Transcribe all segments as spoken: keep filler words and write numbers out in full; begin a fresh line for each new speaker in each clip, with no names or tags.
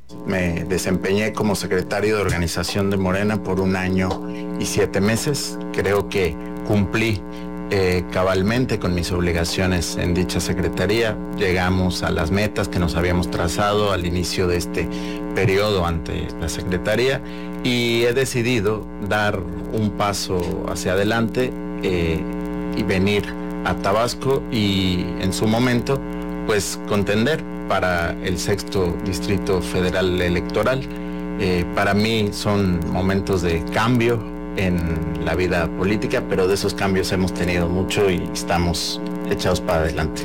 Me desempeñé como secretario de organización de Morena por un año y siete meses. Creo que cumplí eh, cabalmente con mis obligaciones en dicha secretaría. Llegamos a las metas que nos habíamos trazado al inicio de este periodo ante la secretaría y he decidido dar un paso hacia adelante eh, y venir a Tabasco y en su momento pues contender para el sexto Distrito Federal Electoral. Eh, para mí son momentos de cambio en la vida política, pero de esos cambios hemos tenido mucho y estamos echados para adelante.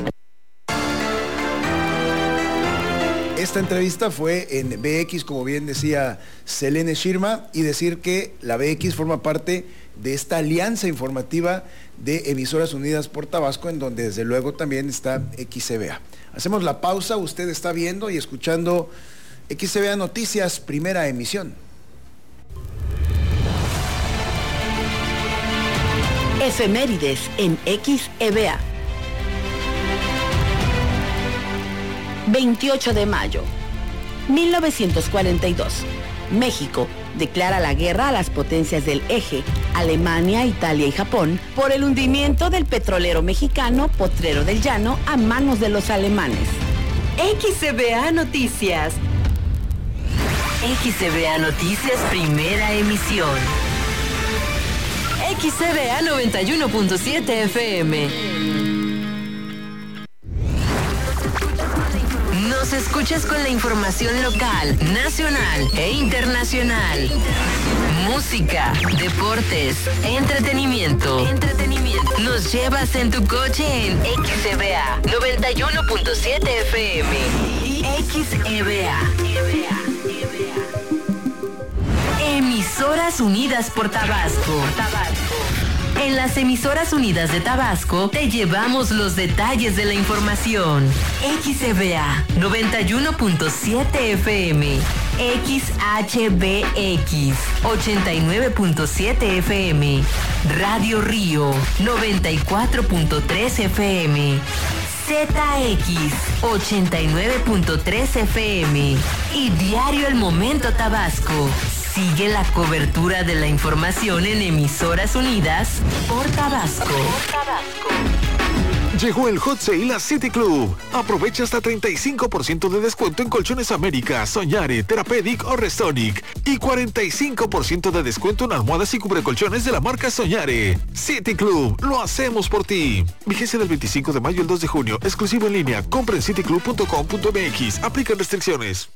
Esta entrevista fue en B X, como bien decía Selene Shirma, y decir que la B X forma parte de esta alianza informativa de Emisoras Unidas por Tabasco, en donde desde luego también está X C B A. Hacemos la pausa, usted está viendo y escuchando X C B A Noticias, primera emisión.
Efemérides en X E B A. veintiocho de mayo, mil novecientos cuarenta y dos. México declara la guerra a las potencias del eje, Alemania, Italia y Japón, por el hundimiento del petrolero mexicano Potrero del Llano a manos de los alemanes.
X E B A Noticias. X E B A Noticias, primera emisión. X E B A noventa y uno punto siete F M. Nos escuchas con la información local, nacional e internacional. Música, deportes, entretenimiento. Entretenimiento. Nos llevas en tu coche en X E B A noventa y uno punto siete F M. X E B A. Emisoras Unidas por Tabasco. Tabasco. En las Emisoras Unidas de Tabasco te llevamos los detalles de la información. X E B A noventa y uno punto siete F M, X H B X ochenta y nueve punto siete F M, Radio Río noventa y cuatro punto tres F M, Z X ochenta y nueve punto tres F M y Diario El Momento Tabasco. Sigue la cobertura de la información en Emisoras Unidas por Tabasco.
Llegó el Hot Sale a City Club. Aprovecha hasta treinta y cinco por ciento de descuento en Colchones América, Soñare, Therapeutic o Restonic. Y cuarenta y cinco por ciento de descuento en almohadas y cubrecolchones de la marca Soñare. City Club, lo hacemos por ti. Vigencia del veinticinco de mayo al dos de junio. Exclusivo en línea. Compra en city club punto com punto m x. Aplican restricciones.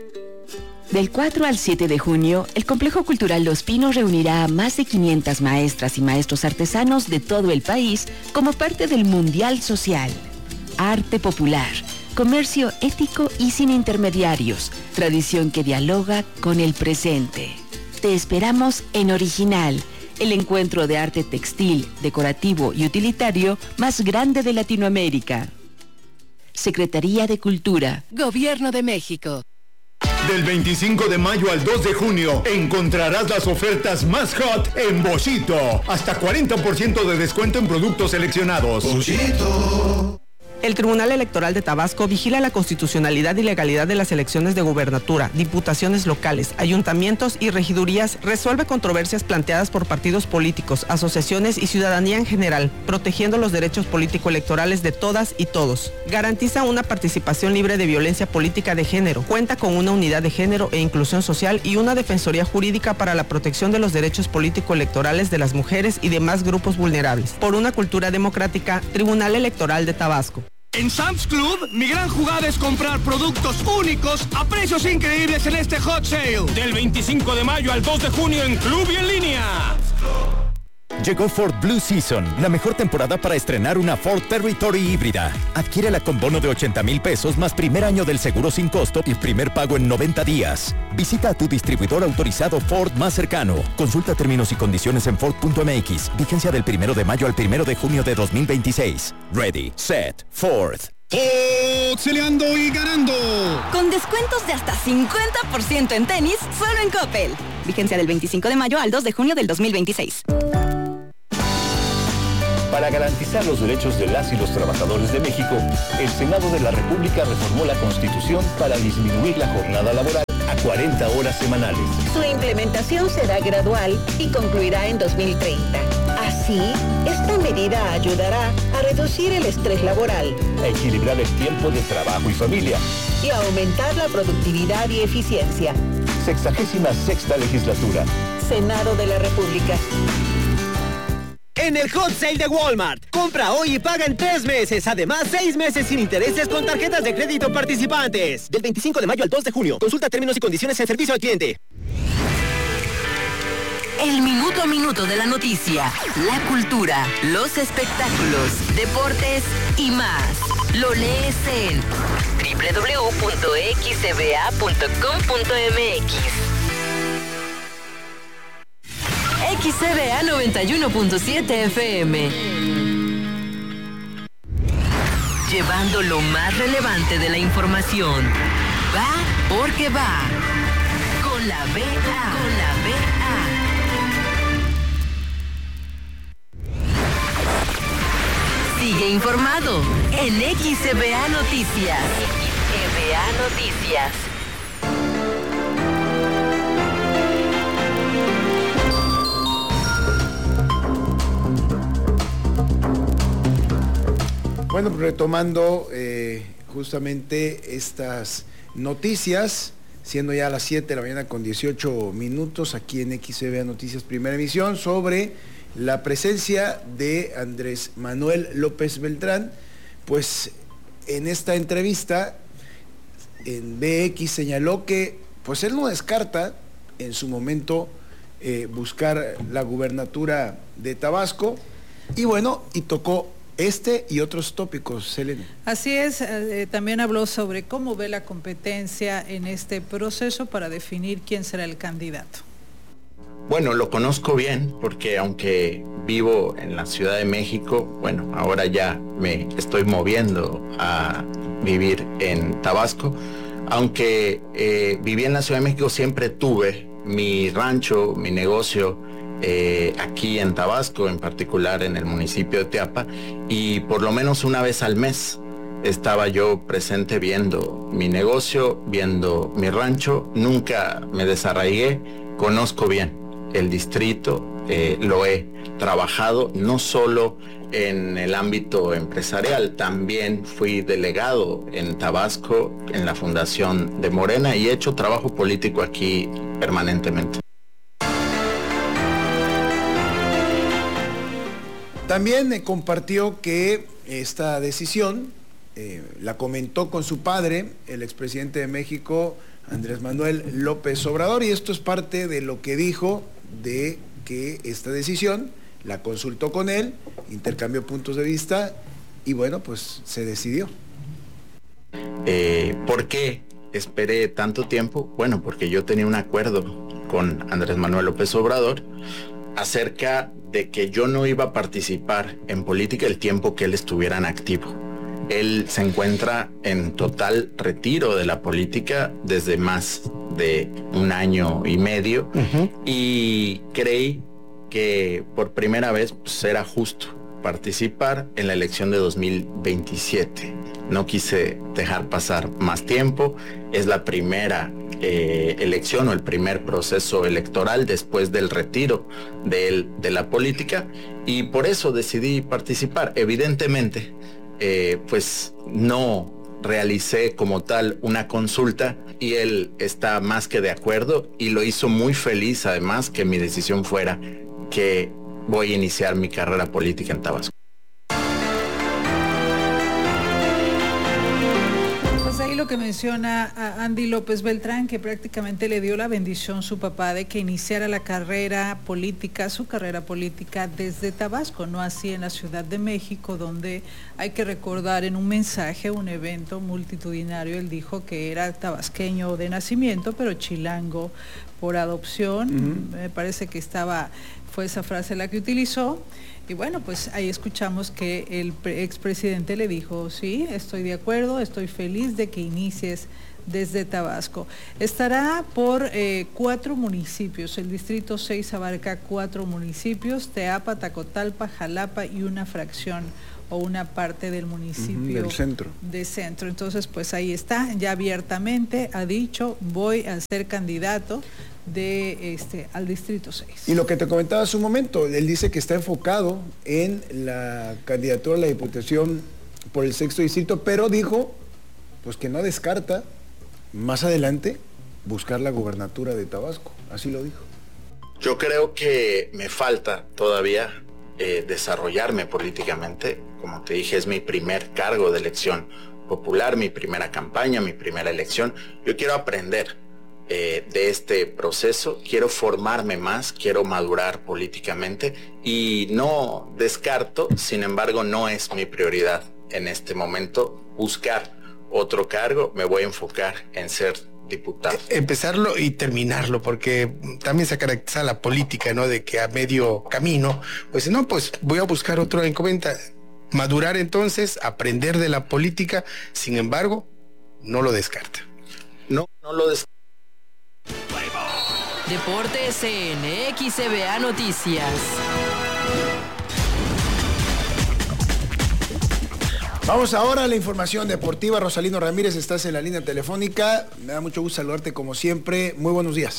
Del cuatro al siete de junio, el Complejo Cultural Los Pinos reunirá a más de quinientas maestras y maestros artesanos de todo el país como parte del Mundial Social. Arte popular, comercio ético y sin intermediarios, tradición que dialoga con el presente. Te esperamos en Original, el encuentro de arte textil, decorativo y utilitario más grande de Latinoamérica. Secretaría de Cultura, Gobierno de México.
Del veinticinco de mayo al dos de junio encontrarás las ofertas más hot en Boschito. Hasta cuarenta por ciento de descuento en productos seleccionados. Boschito.
El Tribunal Electoral de Tabasco vigila la constitucionalidad y legalidad de las elecciones de gubernatura, diputaciones locales, ayuntamientos y regidurías, resuelve controversias planteadas por partidos políticos, asociaciones y ciudadanía en general, protegiendo los derechos político-electorales de todas y todos. Garantiza una participación libre de violencia política de género, cuenta con una unidad de género e inclusión social y una defensoría jurídica para la protección de los derechos político-electorales de las mujeres y demás grupos vulnerables. Por una cultura democrática, Tribunal Electoral de Tabasco.
En Sam's Club, mi gran jugada es comprar productos únicos a precios increíbles en este Hot Sale. Del veinticinco de mayo al dos de junio en Club y en línea.
Llegó Ford Blue Season, la mejor temporada para estrenar una Ford Territory híbrida. Adquiérela con bono de ochenta mil pesos más primer año del seguro sin costo y primer pago en noventa días. Visita a tu distribuidor autorizado Ford más cercano. Consulta términos y condiciones en Ford punto m x. Vigencia del primero de mayo al primero de junio de dos mil veintiséis. Ready, set, Ford.
¡Oxeleando y ganando!
Con descuentos de hasta cincuenta por ciento en tenis, solo en Coppel. Vigencia del veinticinco de mayo al dos de junio del dos mil veintiséis.
Para garantizar los derechos de las y los trabajadores de México, el Senado de la República reformó la Constitución para disminuir la jornada laboral a cuarenta horas semanales.
Su implementación será gradual y concluirá en dos mil treinta. Así, esta medida ayudará a reducir el estrés laboral,
A equilibrar el tiempo de trabajo y familia.
y a aumentar la productividad y eficiencia.
Sexagésima sexta legislatura.
Senado de la República.
En el Hot Sale de Walmart, compra hoy y paga en tres meses. Además, seis meses sin intereses con tarjetas de crédito participantes. Del veinticinco de mayo al dos de junio. Consulta términos y condiciones en servicio al cliente.
El minuto a minuto de la noticia, la cultura, los espectáculos, deportes y más. Lo lees en doble u doble u doble u punto x c b a punto com punto m x. X C B A noventa y uno punto siete F M. Llevando lo más relevante de la información. Va porque va. Con la B A. Con la B A. Sigue informado en X C B A Noticias. X C B A Noticias.
Bueno, retomando eh, justamente estas noticias, siendo ya a las siete de la mañana con dieciocho minutos, aquí en X C B A Noticias, primera emisión, sobre la presencia de Andrés Manuel López Beltrán. Pues en esta entrevista en B X señaló que pues él no descarta en su momento eh, buscar la gubernatura de Tabasco, y bueno, y tocó este y otros tópicos, Selena.
Así es, eh, también habló sobre cómo ve la competencia en este proceso para definir quién será el candidato.
Bueno, lo conozco bien porque aunque vivo en la Ciudad de México, bueno, ahora ya me estoy moviendo a vivir en Tabasco. Aunque eh, viví en la Ciudad de México, siempre tuve mi rancho, mi negocio eh, aquí en Tabasco, en particular en el municipio de Teapa, y por lo menos una vez al mes estaba yo presente viendo mi negocio, viendo mi rancho. Nunca me desarraigué, conozco bien el distrito, eh, lo he trabajado no solo en el ámbito empresarial, también fui delegado en Tabasco en la fundación de Morena y he hecho trabajo político aquí permanentemente.
También eh, compartió que esta decisión eh, la comentó con su padre, el expresidente de México, Andrés Manuel López Obrador, y esto es parte de lo que dijo de que esta decisión la consultó con él, intercambió puntos de vista y bueno, pues se decidió.
Eh, ¿Por qué esperé tanto tiempo? Bueno, porque yo tenía un acuerdo con Andrés Manuel López Obrador acerca de que yo no iba a participar en política el tiempo que él estuviera en activo. Él se encuentra en total retiro de la política desde más de un año y medio, uh-huh. y creí que por primera vez pues, era justo participar en la elección de dos mil veintisiete. No quise dejar pasar más tiempo. Es la primera eh, elección o el primer proceso electoral después del retiro de, él, de la política, y por eso decidí participar. Evidentemente, eh, pues no realicé como tal una consulta y él está más que de acuerdo y lo hizo muy feliz además que mi decisión fuera que voy a iniciar mi carrera política en Tabasco.
Pues ahí lo que menciona a Andy López Beltrán, que prácticamente le dio la bendición su papá de que iniciara la carrera política, su carrera política desde Tabasco, no así en la Ciudad de México, donde hay que recordar en un mensaje, un evento multitudinario, él dijo que era tabasqueño de nacimiento, pero chilango por adopción. Uh-huh. Me parece que estaba, fue esa frase la que utilizó. Y bueno, pues ahí escuchamos que el expresidente le dijo, sí, estoy de acuerdo, estoy feliz de que inicies desde Tabasco. Estará por eh, cuatro municipios, el distrito seis abarca cuatro municipios, Teapa, Tacotalpa, Jalapa y una fracción o una parte del municipio
uh-huh, del centro.
de centro. Entonces, pues ahí está, ya abiertamente ha dicho, voy a ser candidato de este al distrito seis.
Y lo que te comentaba hace un momento, él dice que está enfocado en la candidatura a la diputación por el sexto distrito, pero dijo pues que no descarta más adelante buscar la gubernatura de Tabasco, así lo dijo.
Yo creo que me falta todavía eh, desarrollarme políticamente. Como te dije, es mi primer cargo de elección popular, mi primera campaña, mi primera elección. Yo quiero aprender eh, de este proceso, quiero formarme más, quiero madurar políticamente y no descarto, sin embargo, no es mi prioridad en este momento buscar otro cargo. Me voy a enfocar en ser diputado.
Empezarlo y terminarlo, porque también se caracteriza la política, ¿no? De que a medio camino, pues no, pues voy a buscar otro encomienda. Madurar entonces, aprender de la política, sin embargo, no lo descarta.
No, no lo descarta.
Deportes en X C B A Noticias.
Vamos ahora a la información deportiva. Rosalino Ramírez, estás en la línea telefónica. Me da mucho gusto saludarte como siempre. Muy buenos días.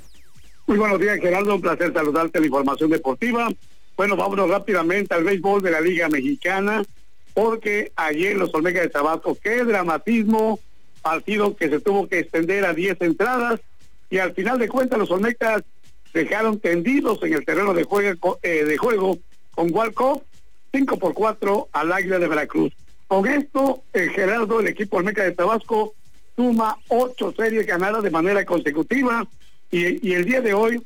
Muy buenos días, Gerardo. Un placer saludarte en la información deportiva. Bueno, vámonos rápidamente al béisbol de la Liga Mexicana, porque ayer los Olmecas de Tabasco, qué dramatismo, partido que se tuvo que extender a diez entradas, y al final de cuentas los Olmecas dejaron tendidos en el terreno de juego, eh, de juego con Walcott, cinco por cuatro al Águila de Veracruz. Con esto, el Gerardo, el equipo Olmeca de Tabasco, suma ocho series ganadas de manera consecutiva, y, y el día de hoy,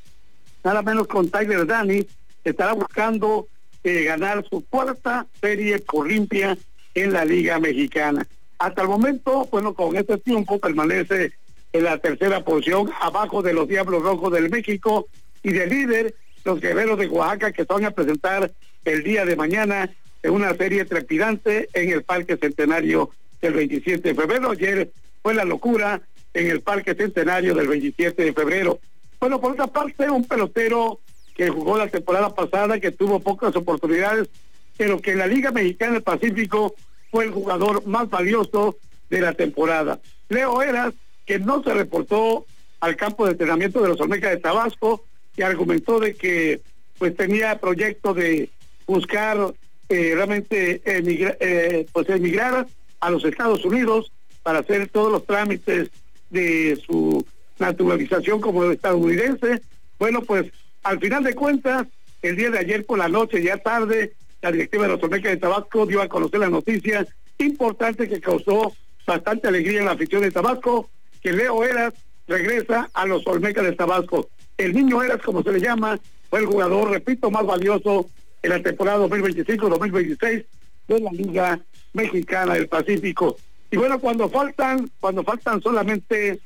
nada menos con Tyler Dani, estará buscando eh, ganar su cuarta serie por limpia en la Liga Mexicana. Hasta el momento, bueno, con este triunfo permanece en la tercera posición, abajo de los Diablos Rojos del México, y de líder, los Guerreros de Oaxaca, que van a presentar el día de mañana en una serie trepidante en el Parque Centenario del veintisiete de febrero. Ayer fue la locura en el Parque Centenario del veintisiete de febrero. Bueno, por otra parte, un pelotero que jugó la temporada pasada, que tuvo pocas oportunidades, pero que en la Liga Mexicana del Pacífico fue el jugador más valioso de la temporada. Leo Eras, que no se reportó al campo de entrenamiento de los Olmecas de Tabasco, y argumentó de que pues tenía proyecto de buscar eh, realmente emigra, eh, pues emigrar a los Estados Unidos para hacer todos los trámites de su naturalización como estadounidense. Bueno, pues al final de cuentas, el día de ayer por la noche, ya tarde, la directiva de los Olmecas de Tabasco dio a conocer la noticia importante que causó bastante alegría en la afición de Tabasco, que Leo Eras regresa a los Olmecas de Tabasco. El niño Eras, como se le llama, fue el jugador, repito, más valioso en la temporada dos mil veinticinco dos mil veintiséis de la Liga Mexicana del Pacífico. Y bueno, cuando faltan, cuando faltan solamente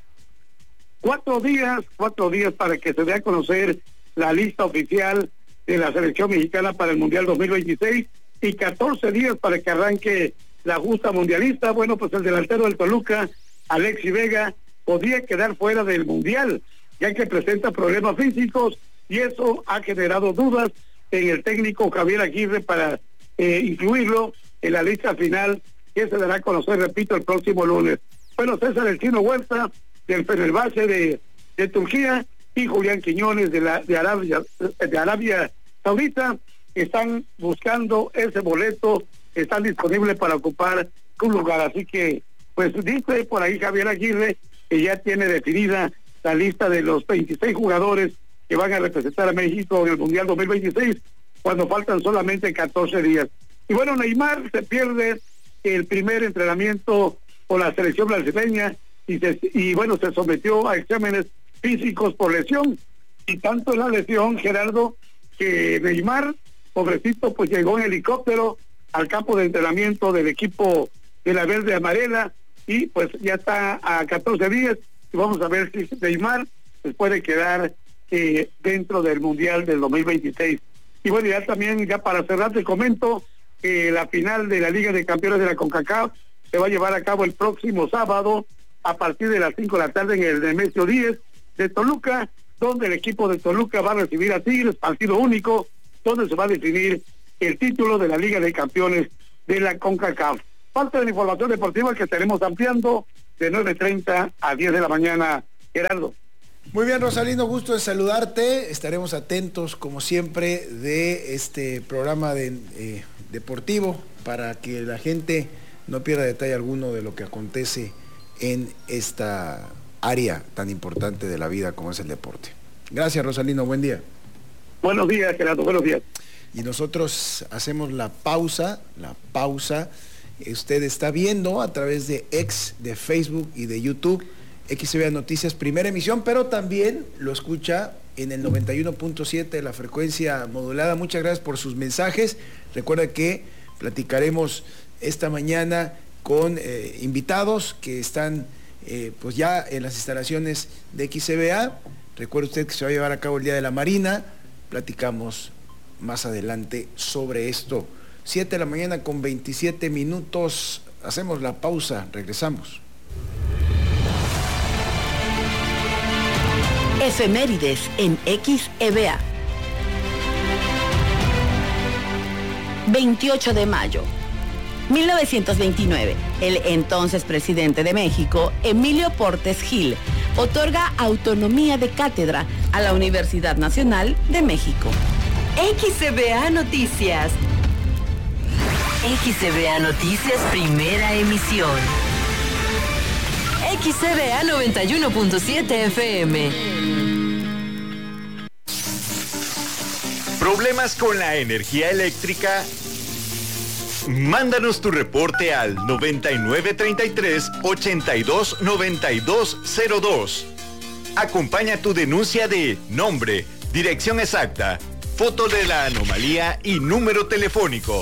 cuatro días, cuatro días para que se dé a conocer la lista oficial de la selección mexicana para el Mundial dos mil veintiséis y catorce días para que arranque la justa mundialista, bueno, pues el delantero del Toluca, Alexis Vega, podría quedar fuera del Mundial, ya que presenta problemas físicos, y eso ha generado dudas en el técnico Javier Aguirre para eh, incluirlo en la lista final que se dará a conocer, repito, el próximo lunes. Bueno, César El Chino Huerta, del Fenerbahce de, de Turquía, y Julián Quiñones de, la, de, Arabia, de Arabia Saudita, están buscando ese boleto, están disponibles para ocupar un lugar. Así que, pues dice por ahí Javier Aguirre que ya tiene definida la lista de los veintiséis jugadores que van a representar a México en el Mundial dos mil veintiséis, cuando faltan solamente catorce días. Y bueno, Neymar se pierde el primer entrenamiento con la selección brasileña y, se, y bueno, se sometió a exámenes físicos por lesión, y tanto es la lesión, Gerardo, que Neymar, pobrecito, pues llegó en helicóptero al campo de entrenamiento del equipo de la Verde Amarela, y pues ya está a catorce días, y vamos a ver si Neymar pues puede quedar eh, dentro del Mundial del dos mil veintiséis. Y bueno, ya también, ya para cerrar, te comento que la final de la Liga de Campeones de la CONCACAF se va a llevar a cabo el próximo sábado a partir de las cinco de la tarde en el Nemesio diez de Toluca, donde el equipo de Toluca va a recibir a Tigres, partido único, donde se va a definir el título de la Liga de Campeones de la CONCACAF. Parte de la información deportiva que estaremos ampliando de nueve treinta a diez de la mañana, Gerardo.
Muy bien, Rosalino, gusto en saludarte. Estaremos atentos, como siempre, de este programa de, eh, deportivo para que la gente no pierda detalle alguno de lo que acontece en esta área tan importante de la vida como es el deporte. Gracias, Rosalino, buen día.
Buenos días, Gerardo, buenos días.
Y nosotros hacemos la pausa, la pausa. Usted está viendo a través de X, de Facebook y de YouTube, X V A Noticias, primera emisión, pero también lo escucha en el noventa y uno punto siete de la frecuencia modulada. Muchas gracias por sus mensajes. Recuerda que platicaremos esta mañana con eh, invitados que están eh, pues ya en las instalaciones de X V A. Recuerde usted que se va a llevar a cabo el Día de la Marina. Platicamos más adelante sobre esto. siete de la mañana con veintisiete minutos. Hacemos la pausa, regresamos.
Efemérides en X V A. veintiocho de mayo. mil novecientos veintinueve, el entonces presidente de México, Emilio Portes Gil, otorga autonomía de cátedra a la Universidad Nacional de México.
X V A Noticias. X V A Noticias, primera emisión. X V A noventa y uno punto siete F M.
¿Problemas con la energía eléctrica? Mándanos tu reporte al noventa y nueve treinta y tres, ochenta y dos noventa y dos cero dos. Acompaña tu denuncia de nombre, dirección exacta, foto de la anomalía y número telefónico.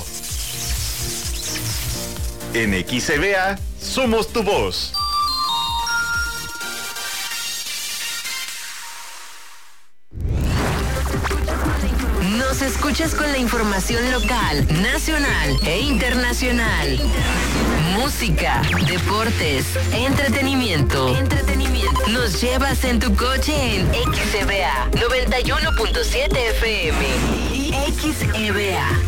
En X V A somos tu voz.
Nos escuchas con la información local, nacional e internacional. Música, deportes, entretenimiento. Entretenimiento. Nos llevas en tu coche en X V A noventa y uno punto siete F M y X V A.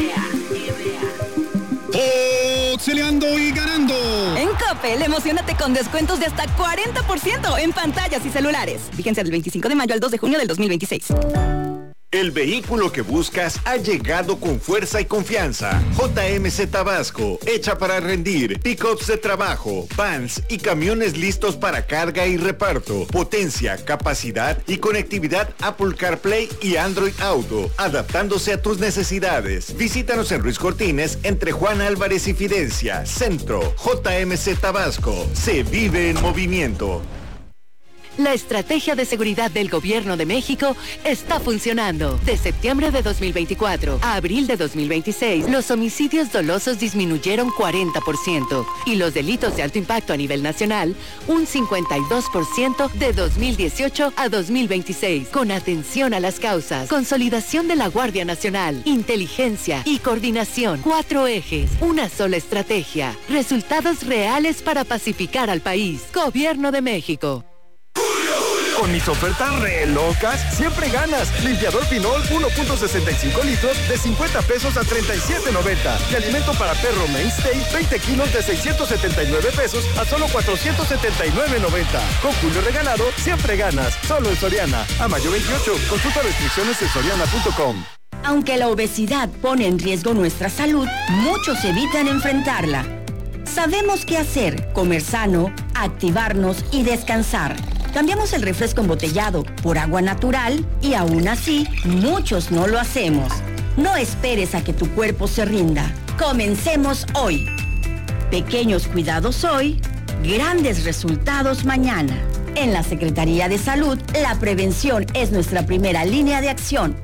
Boxeleando y ganando.
En Coppel, emocionate con descuentos de hasta cuarenta por ciento en pantallas y celulares. Vigencia del veinticinco de mayo al dos de junio del dos mil veintiséis.
El vehículo que buscas ha llegado con fuerza y confianza. J M C Tabasco, hecha para rendir. Pickups de trabajo, vans y camiones listos para carga y reparto. Potencia, capacidad y conectividad Apple CarPlay y Android Auto, adaptándose a tus necesidades. Visítanos en Ruiz Cortines, entre Juan Álvarez y Fidencia. Centro, J M C Tabasco. Se vive en movimiento.
La estrategia de seguridad del Gobierno de México está funcionando. De septiembre de dos mil veinticuatro a abril de dos mil veintiséis, los homicidios dolosos disminuyeron cuarenta por ciento y los delitos de alto impacto a nivel nacional un cincuenta y dos por ciento de dos mil dieciocho a dos mil veintiséis. Con atención a las causas, consolidación de la Guardia Nacional, inteligencia y coordinación. Cuatro ejes, una sola estrategia. Resultados reales para pacificar al país. Gobierno de México.
Con mis ofertas re locas, siempre ganas. Limpiador Pinol uno punto sesenta y cinco litros de cincuenta pesos a treinta y siete noventa. Y alimento para perro Mainstay veinte kilos de seiscientos setenta y nueve pesos a solo cuatrocientos setenta y nueve noventa. Con Julio regalado, siempre ganas. Solo en Soriana. A mayo veintiocho. Consulta restricciones en soriana punto com.
Aunque la obesidad pone en riesgo nuestra salud, muchos evitan enfrentarla. Sabemos qué hacer: comer sano, activarnos y descansar. Cambiamos el refresco embotellado por agua natural y aún así, muchos no lo hacemos. No esperes a que tu cuerpo se rinda. Comencemos hoy. Pequeños cuidados hoy, grandes resultados mañana. En la Secretaría de Salud, la prevención es nuestra primera línea de acción.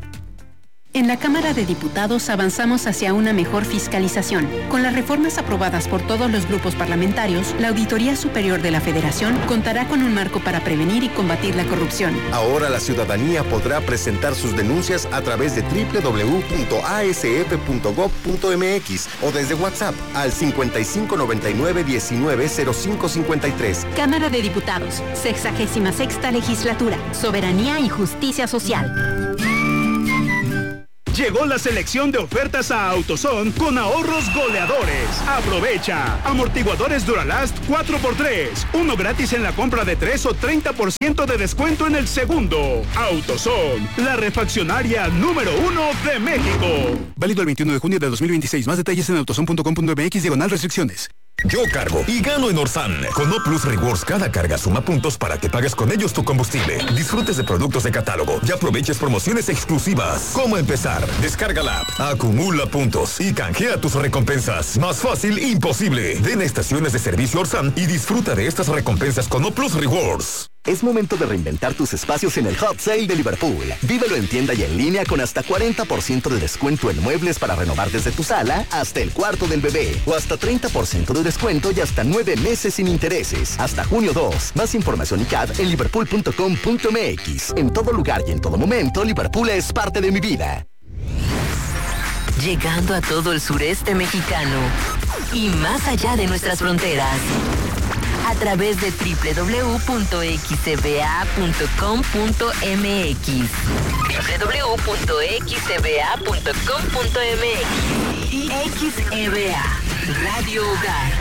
En la Cámara de Diputados avanzamos hacia una mejor fiscalización. Con las reformas aprobadas por todos los grupos parlamentarios, la Auditoría Superior de la Federación contará con un marco para prevenir y combatir la corrupción.
Ahora la ciudadanía podrá presentar sus denuncias a través de doble u doble u doble u punto a s f punto gob punto m x o desde WhatsApp al cincuenta y cinco noventa y nueve diecinueve cero cinco cincuenta y tres.
Cámara de Diputados, sexagésima sexta legislatura, soberanía y justicia social.
Llegó la selección de ofertas a AutoZone con ahorros goleadores. Aprovecha. Amortiguadores Duralast cuatro por tres. Uno gratis en la compra de tres o treinta por ciento de descuento en el segundo. AutoZone, la refaccionaria número uno de México.
Válido el veintiuno de junio de dos mil veintiséis. Más detalles en autozone punto com punto m x diagonal restricciones.
Yo cargo y gano en Orsan. Con O Plus Rewards cada carga suma puntos para que pagues con ellos tu combustible. Disfrutes de productos de catálogo y aproveches promociones exclusivas. ¿Cómo empezar? Descarga la app, acumula puntos y canjea tus recompensas. Más fácil imposible. Ven a estaciones de servicio Orsan y disfruta de estas recompensas con O Plus Rewards.
Es momento de reinventar tus espacios en el Hot Sale de Liverpool. Vívelo en tienda y en línea con hasta cuarenta por ciento de descuento en muebles para renovar desde tu sala hasta el cuarto del bebé. O hasta treinta por ciento de descuento y hasta nueve meses sin intereses. Hasta junio dos. Más información y C A D en liverpool punto com punto m x. En todo lugar y en todo momento, Liverpool es parte de mi vida.
Llegando a todo el sureste mexicano y más allá de nuestras fronteras. A través de doble u doble u doble u punto x c b a punto com punto m x. doble u doble u doble u punto x c b a punto com punto m x. Y X E B A, Radio Hogar.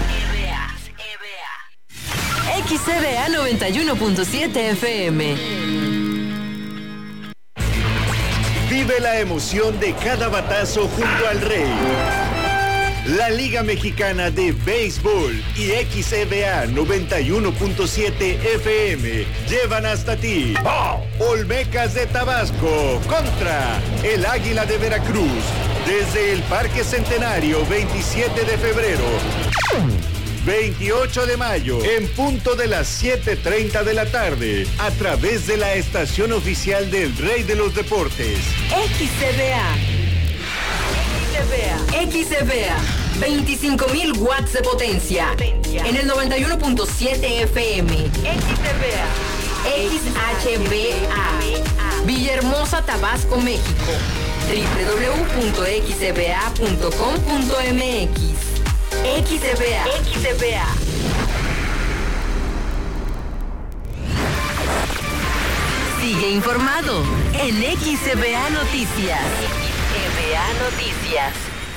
X E B A noventa y uno punto siete F M.
Vive la emoción de cada batazo junto al Rey. La Liga Mexicana de Béisbol y X E B A noventa y uno punto siete F M llevan hasta ti Olmecas de Tabasco contra el Águila de Veracruz desde el Parque Centenario veintisiete de febrero. veintiocho de mayo, en punto de las siete treinta de la tarde, a través de la estación oficial del Rey de los Deportes.
X E B A. X E B A, veinticinco mil watts de potencia, en el noventa y uno punto siete F M. X E B A, X H B A, Villahermosa, Tabasco, México. doble u doble u doble u punto x e b a punto com punto m x. X E B A, X E B A. Sigue informado en X E B A Noticias. X E B A Noticias.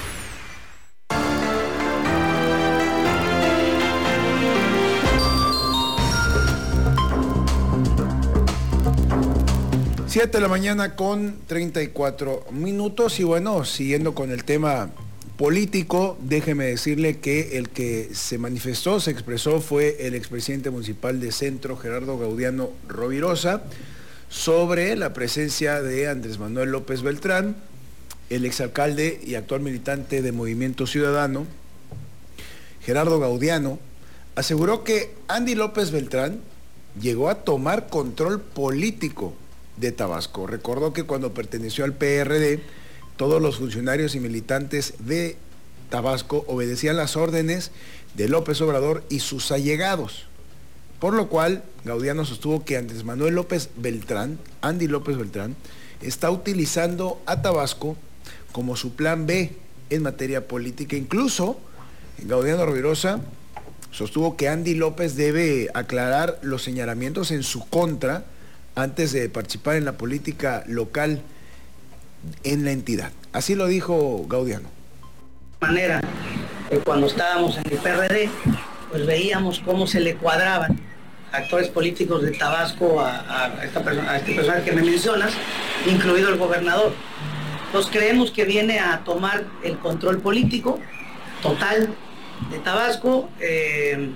siete de la mañana con treinta y cuatro minutos y bueno, siguiendo con el tema político, déjeme decirle que el que se manifestó, se expresó fue el expresidente municipal de Centro, Gerardo Gaudiano Rovirosa, sobre la presencia de Andrés Manuel López Beltrán, el exalcalde y actual militante de Movimiento Ciudadano. Gerardo Gaudiano aseguró que Andy López Beltrán llegó a tomar control político de Tabasco. Recordó que cuando perteneció al P R D, todos los funcionarios y militantes de Tabasco obedecían las órdenes de López Obrador y sus allegados. Por lo cual, Gaudiano sostuvo que Andrés Manuel López Beltrán, Andy López Beltrán, está utilizando a Tabasco como su plan B en materia política. Incluso, Gaudiano Rovirosa sostuvo que Andy López debe aclarar los señalamientos en su contra antes de participar en la política local en la entidad. Así lo dijo Gaudiano.
De manera que cuando estábamos en el P R D, pues veíamos cómo se le cuadraban actores políticos de Tabasco a, a, esta persona, a este personaje que me mencionas, incluido el gobernador. Entonces creemos que viene a tomar el control político total de Tabasco. Eh,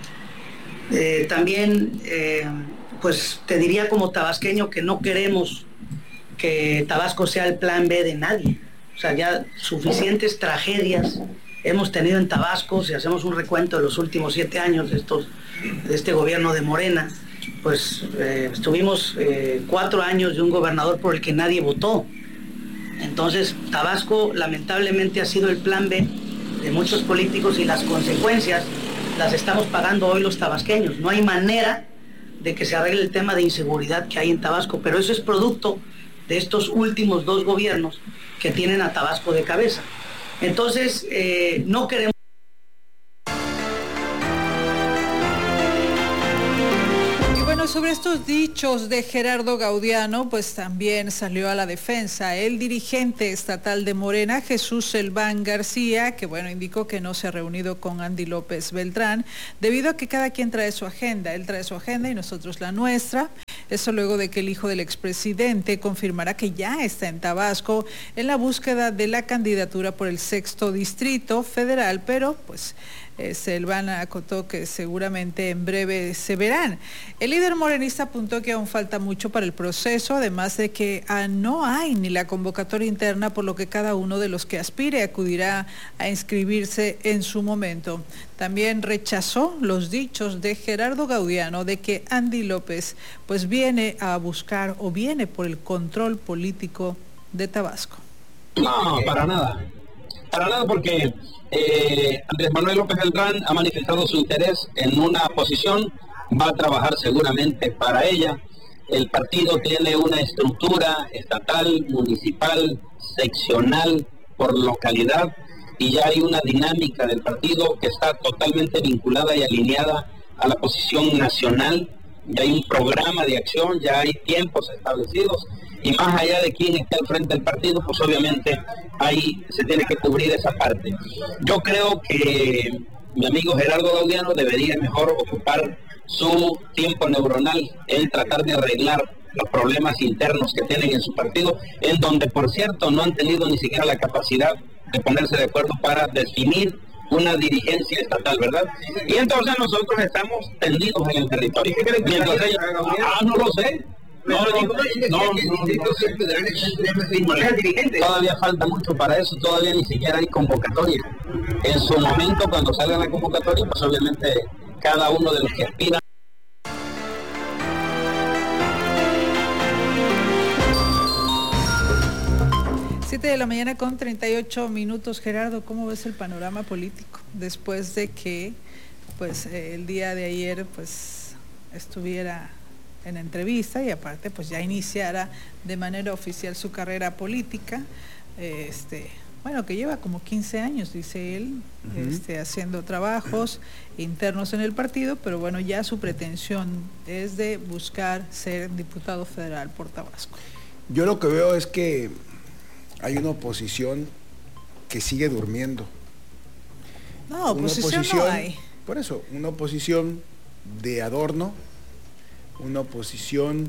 eh, también, eh, pues te diría como tabasqueño que no queremos que Tabasco sea el plan B de nadie. O sea, ya suficientes tragedias hemos tenido en Tabasco. Si hacemos un recuento de los últimos siete años de, estos, de este gobierno de Morena, pues eh, estuvimos eh, cuatro años de un gobernador por el que nadie votó. Entonces, Tabasco lamentablemente ha sido el plan B de muchos políticos y las consecuencias las estamos pagando hoy los tabasqueños. No hay manera de que se arregle el tema de inseguridad que hay en Tabasco, pero eso es producto de estos últimos dos gobiernos que tienen a Tabasco de cabeza. Entonces, eh, no queremos...
Y bueno, sobre esto estos dichos de Gerardo Gaudiano, pues también salió a la defensa el dirigente estatal de Morena, Jesús Selván García, que bueno, indicó que no se ha reunido con Andy López Beltrán, debido a que cada quien trae su agenda. Él trae su agenda y nosotros la nuestra. Eso luego de que el hijo del expresidente confirmará que ya está en Tabasco en la búsqueda de la candidatura por el sexto distrito federal, pero pues eh, Selván acotó que seguramente en breve se verán. El líder morenista apuntó que aún falta mucho para el proceso, además de que ah, no hay ni la convocatoria interna, por lo que cada uno de los que aspire acudirá a inscribirse en su momento. También rechazó los dichos de Gerardo Gaudiano de que Andy López pues viene a buscar o viene por el control político de Tabasco.
No, para nada. Para nada, porque eh, Andrés Manuel López Beltrán ha manifestado su interés en una posición, va a trabajar seguramente para ella. El partido tiene una estructura estatal, municipal, seccional, por localidad, y ya hay una dinámica del partido que está totalmente vinculada y alineada a la posición nacional. Ya hay un programa de acción, ya hay tiempos establecidos, y más allá de quién esté al frente del partido, pues obviamente ahí se tiene que cubrir esa parte. Yo creo que mi amigo Gerardo Gaudiano debería mejor ocupar su tiempo neuronal en tratar de arreglar los problemas internos que tienen en su partido, en donde, por cierto, no han tenido ni siquiera la capacidad de ponerse de acuerdo para definir una dirigencia estatal, ¿verdad? Y entonces nosotros estamos tendidos en el territorio. Mientras ellos, ah, no lo sé. No, no, no, no, todavía falta mucho para eso, todavía ni siquiera hay convocatoria. En su momento, cuando salga la convocatoria, pues obviamente cada uno de los que aspiran.
siete de la mañana con treinta y ocho minutos. Gerardo, ¿cómo ves el panorama político después de que pues eh, el día de ayer pues estuviera en entrevista y aparte pues ya iniciara de manera oficial su carrera política? Eh, este, bueno, que lleva como quince años, dice él, uh-huh. este, haciendo trabajos internos en el partido, pero bueno, ya su pretensión es de buscar ser diputado federal por Tabasco.
Yo lo que veo es que hay una oposición que sigue durmiendo.
No, oposición, oposición no hay.
Por eso, una oposición de adorno, una oposición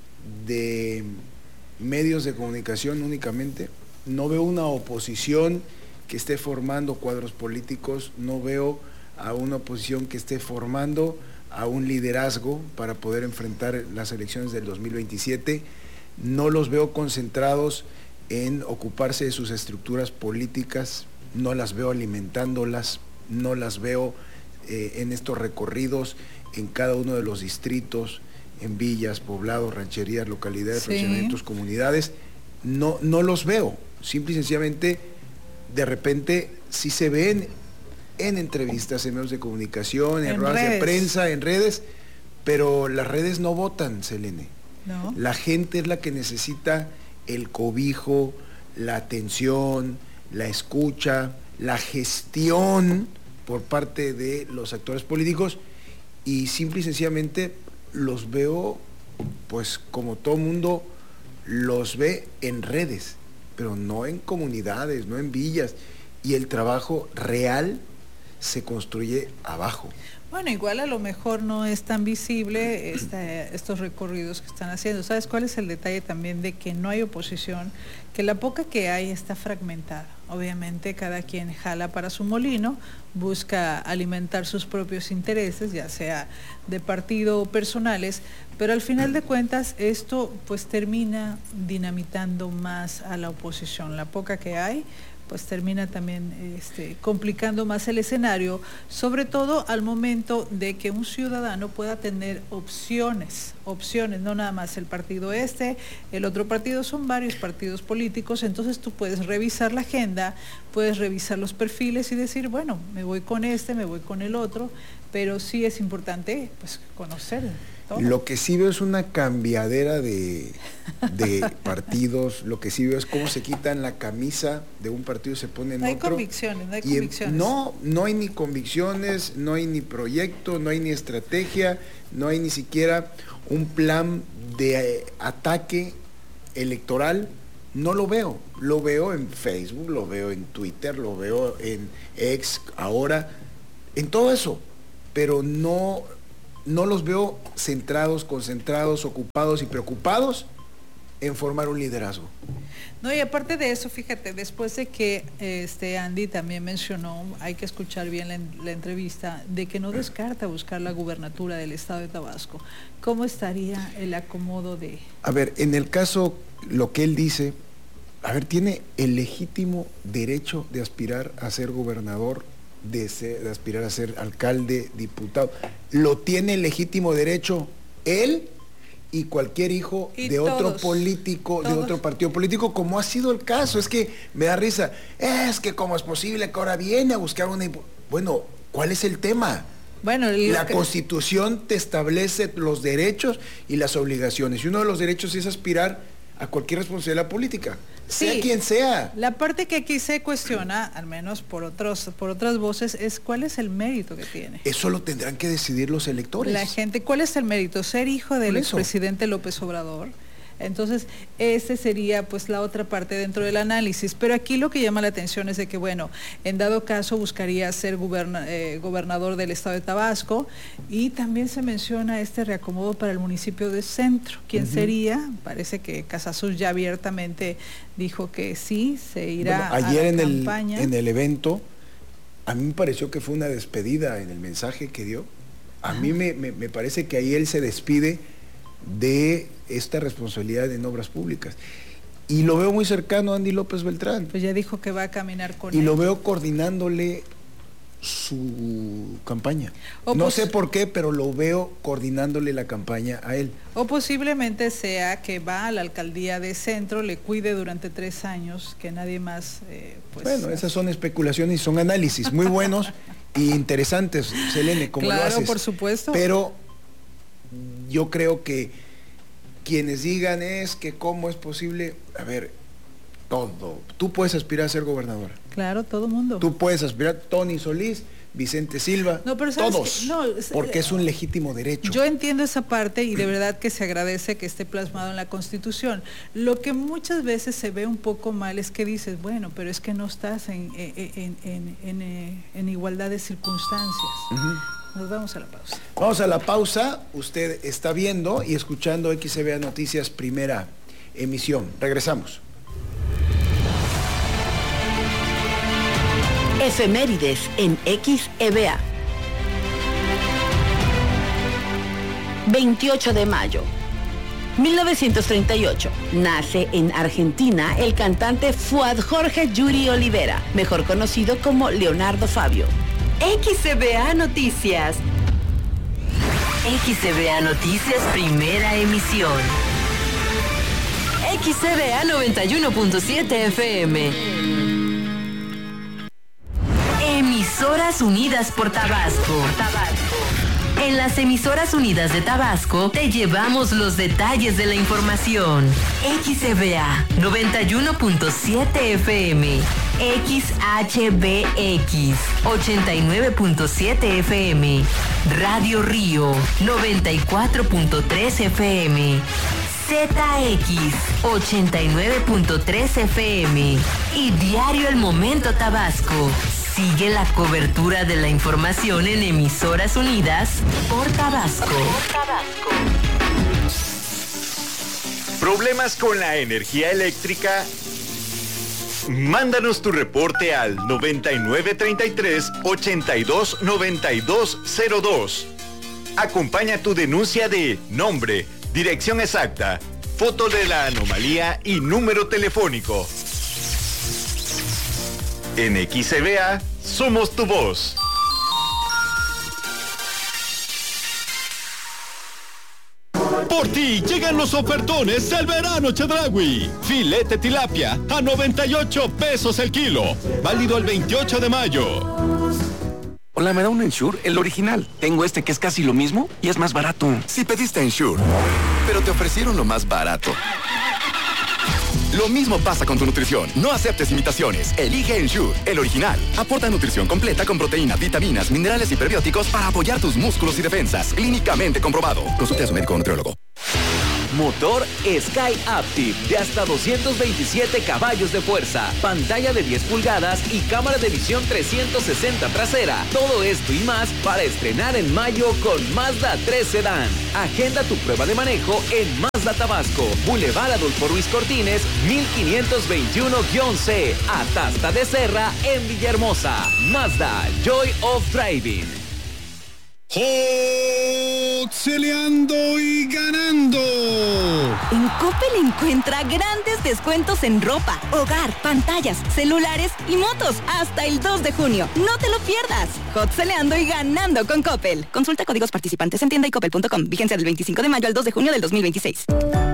de medios de comunicación únicamente. No veo una oposición que esté formando cuadros políticos, no veo a una oposición que esté formando a un liderazgo para poder enfrentar las elecciones del dos mil veintisiete. No los veo concentrados en ocuparse de sus estructuras políticas, no las veo alimentándolas, no las veo eh, en estos recorridos en cada uno de los distritos, en villas, poblados, rancherías, localidades, sí. fraccionamientos, comunidades. No, no los veo, simple y sencillamente de repente sí se ven en entrevistas, en medios de comunicación, en, en ruedas de prensa, en redes, pero las redes no votan, Selene. ¿No? La gente es la que necesita el cobijo, la atención, la escucha, la gestión por parte de los actores políticos, y simple y sencillamente los veo, pues como todo mundo los ve en redes, pero no en comunidades, no en villas, y el trabajo real se construye abajo.
Bueno, igual a lo mejor no es tan visible esta, estos recorridos que están haciendo. ¿Sabes cuál es el detalle también de que no hay oposición? Que la poca que hay está fragmentada. Obviamente cada quien jala para su molino, busca alimentar sus propios intereses, ya sea de partido o personales, pero al final de cuentas esto pues termina dinamitando más a la oposición. La poca que hay pues termina también este, complicando más el escenario, sobre todo al momento de que un ciudadano pueda tener opciones, opciones, no nada más el partido este, el otro partido, son varios partidos políticos, entonces tú puedes revisar la agenda, puedes revisar los perfiles y decir, bueno, me voy con este, me voy con el otro, pero sí es importante pues conocer todo.
Lo que sí veo es una cambiadera de, de partidos, lo que sí veo es cómo se quitan la camisa de un partido y se ponen
no hay
otro.
Convicciones, no hay
y
convicciones.
No, no hay ni convicciones, no hay ni proyecto, no hay ni estrategia, no hay ni siquiera un plan de eh, ataque electoral, no lo veo. Lo veo en Facebook, lo veo en Twitter, lo veo en X ahora, en todo eso, pero no, no los veo centrados, concentrados, ocupados y preocupados en formar un liderazgo.
No, y aparte de eso, fíjate, después de que este Andy también mencionó, hay que escuchar bien la, la entrevista, de que no descarta buscar la gubernatura del estado de Tabasco. ¿Cómo estaría el acomodo de...?
A ver, en el caso, lo que él dice, a ver, tiene el legítimo derecho de aspirar a ser gobernador, de, ser, de aspirar a ser alcalde, diputado. Lo tiene el legítimo derecho él y cualquier hijo y de todos, otro político, todos. de otro partido político, como ha sido el caso. Es que me da risa. Es que cómo es posible que ahora viene a buscar una... Bueno, ¿cuál es el tema?
Bueno,
la
que...
Constitución te establece los derechos y las obligaciones. Y uno de los derechos es aspirar a cualquier responsabilidad política, sí, sea quien sea.
La parte que aquí se cuestiona, al menos por otros, por otras voces, es cuál es el mérito que tiene.
Eso lo tendrán que decidir los electores.
La gente, ¿cuál es el mérito? ¿Ser hijo del expresidente López Obrador? Entonces, ese sería pues la otra parte dentro del análisis. Pero aquí lo que llama la atención es de que, bueno, en dado caso buscaría ser goberna, eh, gobernador del estado de Tabasco, y también se menciona este reacomodo para el municipio de Centro. ¿Quién uh-huh. sería? Parece que Casasus ya abiertamente dijo que sí, se irá
bueno, ayer
a la
en
campaña.
El, en el evento, a mí me pareció que fue una despedida en el mensaje que dio. A ah. mí me, me, me parece que ahí él se despide de esta responsabilidad en obras públicas. Y lo veo muy cercano a Andy López Beltrán.
Pues ya dijo que va a caminar con
y
él.
Y lo veo coordinándole su campaña. O no sé por qué, pero lo veo coordinándole la campaña a él.
O posiblemente sea que va a la alcaldía de Centro, le cuide durante tres años, que nadie más... Eh, pues,
bueno, esas son especulaciones y son análisis muy buenos e interesantes, Selene, como
claro,
lo haces.
Claro, por supuesto.
Pero yo creo que quienes digan es que cómo es posible, a ver, todo, tú puedes aspirar a ser gobernadora.
Claro, todo mundo.
Tú puedes aspirar, Tony Solís, Vicente Silva,
no, pero todos,
no, porque es un legítimo derecho.
Yo entiendo esa parte y de verdad que se agradece que esté plasmado en la Constitución. Lo que muchas veces se ve un poco mal es que dices, bueno, pero es que no estás en, en, en, en, en, en igualdad de circunstancias. Uh-huh. Nos vamos a la pausa.
Vamos a la pausa. Usted está viendo y escuchando X C V A Noticias, primera emisión. Regresamos.
Efemérides en X E V A. veintiocho de mayo. mil novecientos treinta y ocho. Nace en Argentina el cantante Fuad Jorge Yuri Olivera, mejor conocido como Leonardo Fabio.
X C V A Noticias. X C V A Noticias, primera emisión. X C V A noventa y uno punto siete F M. Emisoras Unidas por Tabasco. Tabasco. En las Emisoras Unidas de Tabasco te llevamos los detalles de la información. X C V A noventa y uno punto siete F M. X H B X ochenta y nueve punto siete F M. Radio Río noventa y cuatro punto tres F M. Z X ochenta y nueve punto tres F M. Y Diario El Momento Tabasco. Sigue la cobertura de la información en Emisoras Unidas por Tabasco.
¿Problemas con la energía eléctrica? Mándanos tu reporte al noventa y nueve treinta y tres ochenta y dos noventa y dos cero dos. Acompaña tu denuncia de nombre, dirección exacta, foto de la anomalía y número telefónico. En X C V A somos tu voz.
Por ti llegan los ofertones del verano Chedraui. Filete tilapia a noventa y ocho pesos el kilo. Válido el veintiocho de mayo.
Hola, ¿me da un Ensure? El original. Tengo este que es casi lo mismo y es más barato.
Si pediste Ensure, pero te ofrecieron lo más barato. Lo mismo pasa con tu nutrición. No aceptes imitaciones. Elige Ensure, el original. Aporta nutrición completa con proteínas, vitaminas, minerales y prebióticos para apoyar tus músculos y defensas. Clínicamente comprobado. Consulte a su médico o nutriólogo.
Motor Sky Active de hasta doscientos veintisiete caballos de fuerza, pantalla de diez pulgadas y cámara de visión trescientos sesenta trasera. Todo esto y más para estrenar en mayo con Mazda tres Sedán. Agenda tu prueba de manejo en Mazda Tabasco, Boulevard Adolfo Ruiz Cortines, mil quinientos veintiuno C, Atasta de Serra en Villahermosa. Mazda, Joy of Driving.
Hoxeleando y ganando.
En Coppel encuentra grandes descuentos en ropa, hogar, pantallas, celulares y motos hasta el dos de junio. No te lo pierdas. Hoxeleando y ganando con Coppel. Consulta códigos participantes en tienda y coppel punto com. Vigencia del veinticinco de mayo al dos de junio del dos mil veintiséis.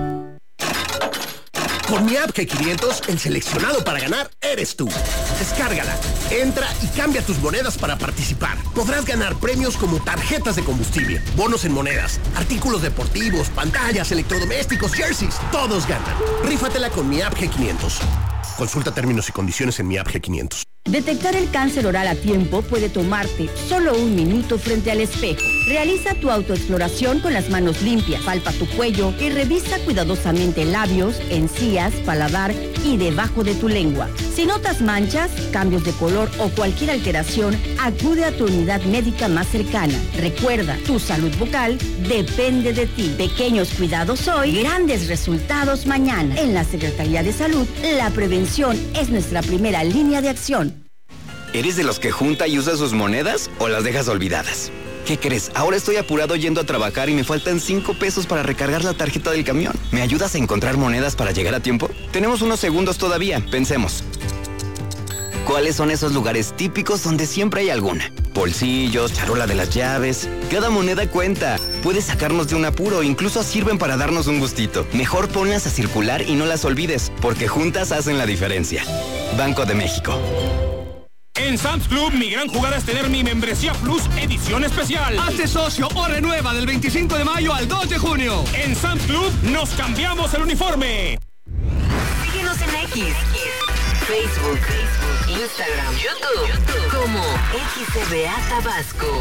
Con mi app G quinientos, el seleccionado para ganar eres tú. Descárgala, entra y cambia tus monedas para participar. Podrás ganar premios como tarjetas de combustible, bonos en monedas, artículos deportivos, pantallas, electrodomésticos, jerseys. Todos ganan. Rífatela con mi app G quinientos. Consulta términos y condiciones en mi app G quinientos.
Detectar el cáncer oral a tiempo puede tomarte solo un minuto frente al espejo. Realiza tu autoexploración con las manos limpias, palpa tu cuello y revisa cuidadosamente labios, encías, paladar y debajo de tu lengua. Si notas manchas, cambios de color o cualquier alteración, acude a tu unidad médica más cercana. Recuerda, tu salud bucal depende de ti. Pequeños cuidados hoy, grandes resultados mañana. En la Secretaría de Salud, la prevención es nuestra primera línea de acción.
¿Eres de los que junta y usa sus monedas o las dejas olvidadas? ¿Qué crees? Ahora estoy apurado yendo a trabajar y me faltan cinco pesos para recargar la tarjeta del camión. ¿Me ayudas a encontrar monedas para llegar a tiempo? Tenemos unos segundos todavía, pensemos. ¿Cuáles son esos lugares típicos donde siempre hay alguna? Bolsillos, charola de las llaves. Cada moneda cuenta. Puede sacarnos de un apuro, incluso sirven para darnos un gustito. Mejor ponlas a circular y no las olvides, porque juntas hacen la diferencia. Banco de México.
En Sam's Club, mi gran jugada es tener mi membresía Plus edición especial.
Hazte socio o renueva del veinticinco de mayo al dos de junio.
En Sam's Club nos cambiamos el uniforme.
Síguenos en X, Facebook, Instagram, YouTube, como X C B A Tabasco.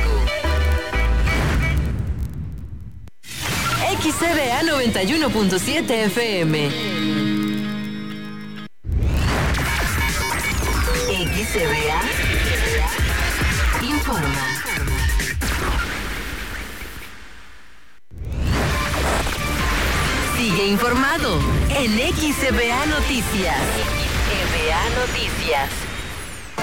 X C B A noventa y uno punto siete F M. X C B A informa. Sigue informado en X C B A Noticias. X C B A Noticias.